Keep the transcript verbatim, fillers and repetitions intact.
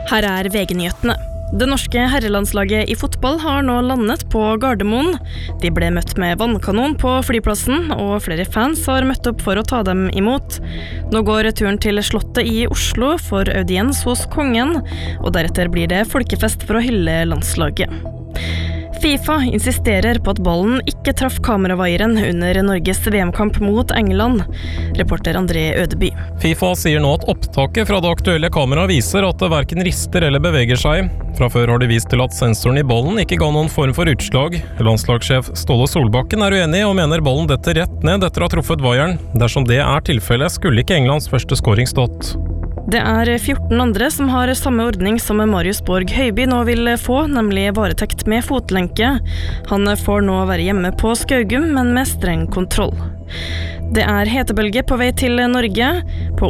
Her er V G-nyhetene. Det norske herrelandslaget i fotball har nå landet på Gardermoen. De ble møtt med vannkanon på flyplassen, og flere fans har møtt opp for å ta dem imot. Nå går turen til Slottet i Oslo for audiens hos kongen, og deretter blir det folkefest for å hylle landslaget. FIFA insisterer på at ballen ikke traff kameravaieren under Norges V M-kamp mot England. Reporter André Ødeby. FIFA sier nå at opptaket fra det aktuelle kameraet viser at det hverken rister eller beveger seg. Fra før har de vist til at sensoren i ballen ikke ga noen form for utslag. Landslagssjef Ståle Solbakken er uenig og mener ballen detter rett ned etter å ha truffet vaieren. Dersom det er tilfellet, skulle ikke Englands første scoring stått. Det er fjorten andre som har samme ordning som Marius Borg Høiby nå vil få, nemlig varetekt med fotlenke. Han får nå være hjemme på Skaugum, men med streng kontroll. Det er hetebølge på vei til Norge. På